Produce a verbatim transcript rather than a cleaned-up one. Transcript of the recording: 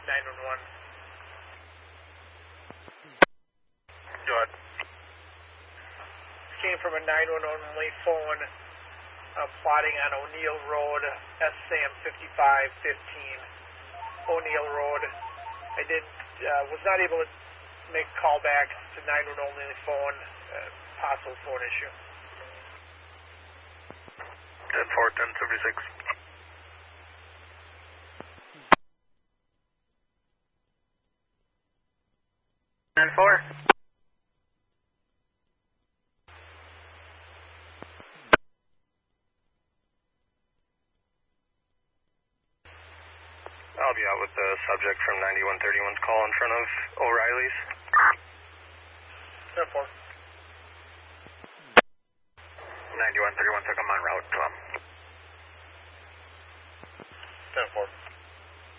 nine one one. Go ahead. Came from a nine one one only phone, uh, plotting on O'Neill Road, S SAM fifty-five fifteen, O'Neill Road. I did, uh, was not able to make a call back to nine one one only phone, uh, possible phone issue. ten four, ten seventy-six. ten four. I'll be out with the subject from ninety-one thirty-one's call in front of O'Reilly's. ten four. ninety-one thirty-one took him en route to him. ten four.